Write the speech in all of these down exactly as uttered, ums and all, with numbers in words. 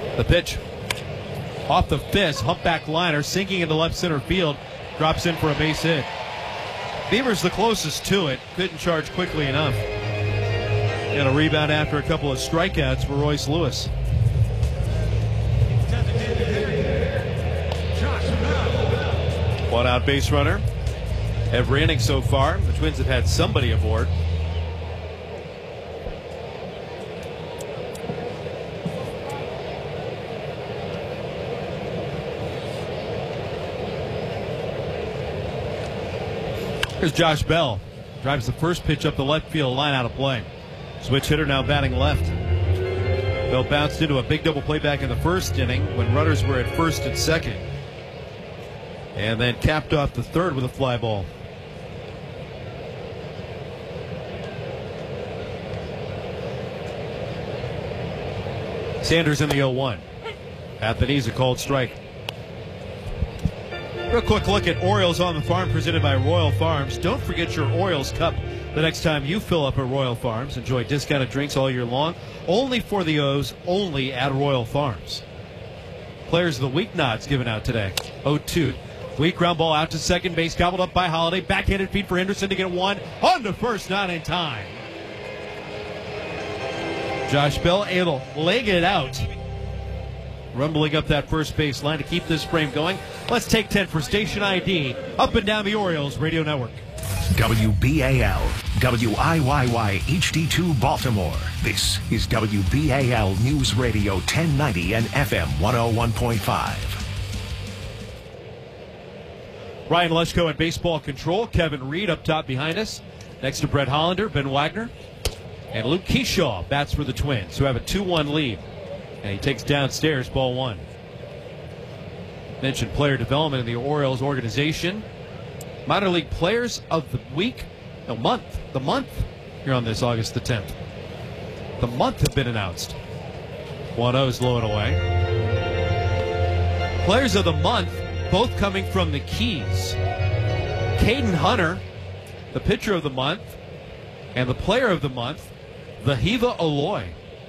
The pitch off the fist, humpback liner, sinking into left center field, drops in for a base hit. Beaver's the closest to it, couldn't charge quickly enough. And a rebound after a couple of strikeouts for Royce Lewis. One out base runner. Every inning so far, the Twins have had somebody aboard. Here's Josh Bell. Drives the first pitch up the left field line, out of play. Switch hitter now batting left. Bell bounced into a big double play back in the first inning when runners were at first and second. And then capped off the third with a fly ball. Sanders in the oh one. At the knees, a called strike. Real quick look at Orioles on the Farm presented by Royal Farms. Don't forget your Orioles Cup the next time you fill up at Royal Farms. Enjoy discounted drinks all year long. Only for the O's, only at Royal Farms. Players of the Week nods given out today. oh two. Weak ground ball out to second base, gobbled up by Holiday. Backhanded feed for Henderson to get one. On to first, not in time. Josh Bell able to leg it out. Rumbling up that first base line to keep this frame going. Let's take ten for station I D. Up and down the Orioles Radio Network. W B A L, W I Y Y H D two Baltimore. This is W B A L News Radio ten ninety and F M one oh one point five. Ryan Leschko at baseball control. Kevin Reed up top behind us. Next to Brett Hollander, Ben Wagner. And Luke Keyshaw bats for the Twins, who have a two one lead. And he takes downstairs, ball one. Mentioned player development in the Orioles organization. Minor League Players of the Week, no, month, the month, here on this August the tenth. The month have been announced. one oh is low and away. Players of the month, both coming from the Keys. Caden Hunter, the pitcher of the month, and the player of the month, Vahiva Aloy.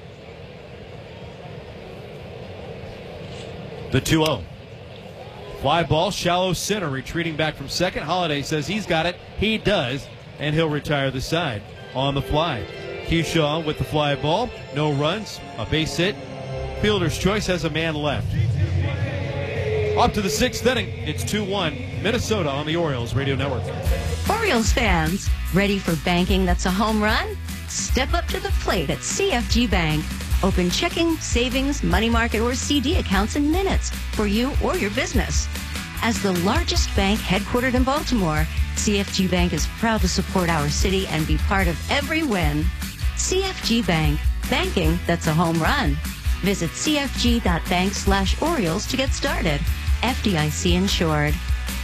The two oh. Fly ball, shallow center, retreating back from second. Holiday says he's got it. He does, and he'll retire the side on the fly. Keyshaw with the fly ball. No runs, a base hit. Fielder's choice has a man left. Up to the sixth inning, it's two one. Minnesota on the Orioles Radio Network. Orioles fans, ready for banking that's a home run? Step up to the plate at C F G Bank. Open checking, savings, money market, or C D accounts in minutes for you or your business. As the largest bank headquartered in Baltimore, C F G Bank is proud to support our city and be part of every win. C F G Bank, banking that's a home run. Visit C F G dot bank slash Orioles to get started. F D I C insured.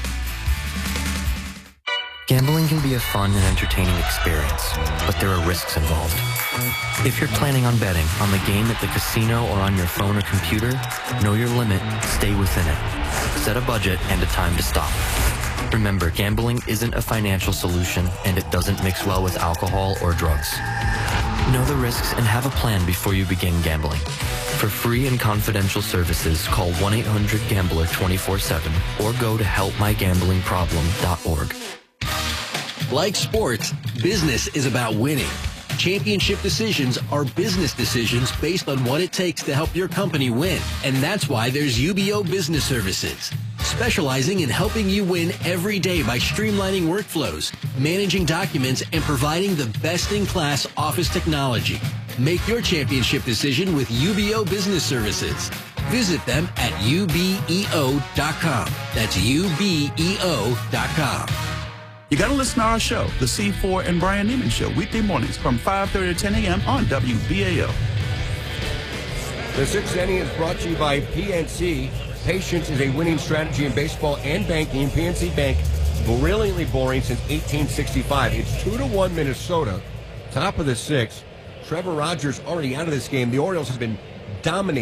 Gambling can be a fun and entertaining experience, but there are risks involved. If you're planning on betting on the game at the casino or on your phone or computer, know your limit, stay within it. Set a budget and a time to stop. Remember, gambling isn't a financial solution, and it doesn't mix well with alcohol or drugs. Know the risks and have a plan before you begin gambling. For free and confidential services, call one eight hundred gambler twenty-four seven or go to help my gambling problem dot org. Like sports, business is about winning. Championship decisions are business decisions based on what it takes to help your company win. And that's why there's U B O Business Services, specializing in helping you win every day by streamlining workflows, managing documents, and providing the best-in-class office technology. Make your championship decision with U B O Business Services. Visit them at U B E O dot com. That's U B E O dot com. You got to listen to our show, The C four and Brian Neiman Show, weekday mornings from five thirty to ten a.m. on W B A L. The sixth inning is brought to you by P N C. Patience is a winning strategy in baseball and banking. P N C Bank, brilliantly boring since eighteen sixty-five. It's two to one Minnesota, top of the sixth. Trevor Rogers already out of this game. The Orioles have been dominating.